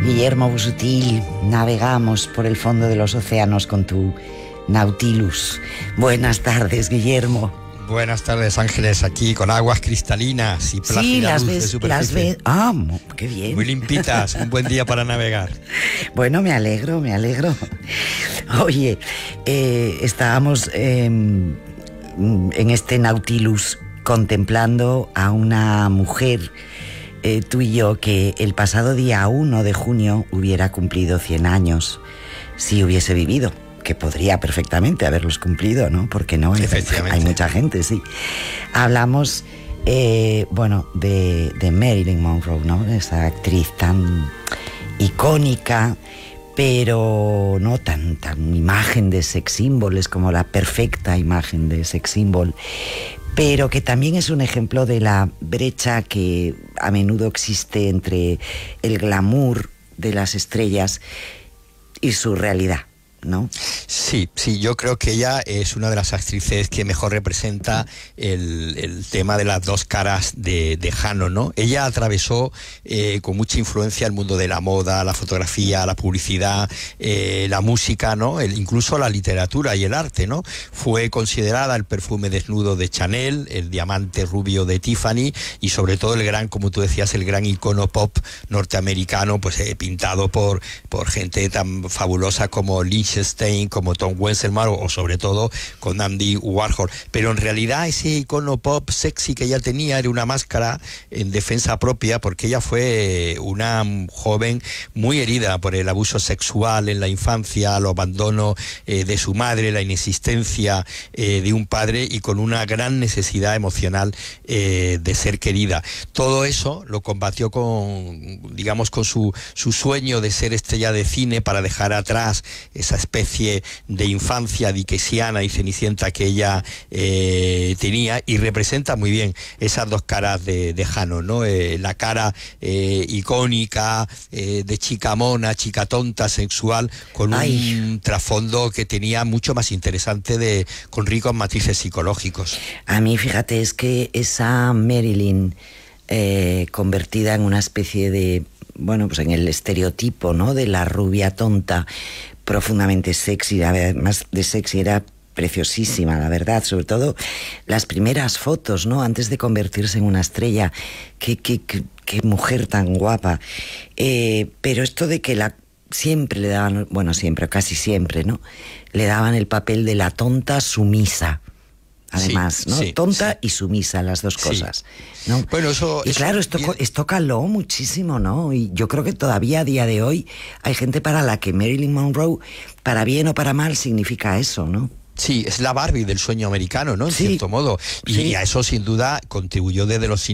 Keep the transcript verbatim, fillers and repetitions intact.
Guillermo Busutil, navegamos por el fondo de los océanos con tu Nautilus. Buenas tardes, Guillermo. Buenas tardes, Ángeles, aquí con aguas cristalinas y plácida sí, las luz ves, de superficie. las ves. Ah, qué bien. Muy limpitas, un buen día para navegar. Bueno, me alegro, me alegro. Oye, eh, estábamos eh, en este Nautilus contemplando a una mujer, eh, tú y yo, que el pasado día uno de junio hubiera cumplido cien años si hubiese vivido. Que podría perfectamente haberlos cumplido, ¿no? Porque no, hay mucha gente, sí. Hablamos, eh, bueno, de, de Marilyn Monroe, ¿no? Esa actriz tan icónica, pero no tan, tan imagen de sex symbol, es como la perfecta imagen de sex symbol, pero que también es un ejemplo de la brecha que a menudo existe entre el glamour de las estrellas y su realidad, ¿no? Sí, sí, yo creo que ella es una de las actrices que mejor representa el, el tema de las dos caras de, de Jano, ¿no? Ella atravesó eh, con mucha influencia el mundo de la moda, la fotografía, la publicidad, eh, la música, ¿no? El, incluso la literatura y el arte, ¿no? Fue considerada el perfume desnudo de Chanel, el diamante rubio de Tiffany y sobre todo el gran, como tú decías, el gran icono pop norteamericano, pues eh, pintado por, por gente tan fabulosa como Lichtenstein, como Tom Wenselman o sobre todo con Andy Warhol. Pero en realidad ese icono pop sexy que ella tenía era una máscara en defensa propia, porque ella fue una joven muy herida por el abuso sexual en la infancia, el abandono eh, de su madre, la inexistencia eh, de un padre y con una gran necesidad emocional eh, de ser querida. Todo eso lo combatió con, digamos, con su, su sueño de ser estrella de cine para dejar atrás esa especie de infancia dickesiana y cenicienta que ella eh, tenía, y representa muy bien esas dos caras de, de Jano, ¿no? Eh, la cara eh, icónica eh, de chica mona, chica tonta, sexual, con Ay. un trasfondo que tenía mucho más interesante, de con ricos matices psicológicos. A mí, fíjate, es que esa Marilyn eh, convertida en una especie de, bueno, pues en el estereotipo, ¿no? De la rubia tonta, profundamente sexy, además de sexy era preciosísima, la verdad, sobre todo las primeras fotos, ¿no? Antes de convertirse en una estrella, qué, qué, qué, qué mujer tan guapa. Eh, pero esto de que la siempre le daban, bueno, siempre, casi siempre, ¿no? Le daban el papel de la tonta sumisa. Además, sí, ¿no? Sí, Tonta sí. y sumisa, las dos cosas, sí. ¿no? Bueno, eso, y eso, claro, esto, bien. esto caló muchísimo, ¿no? Y yo creo que todavía a día de hoy hay gente para la que Marilyn Monroe, para bien o para mal, significa eso, ¿no? Sí, es la Barbie del sueño americano, ¿no? En sí. cierto modo. Y sí. a eso, sin duda, contribuyó desde los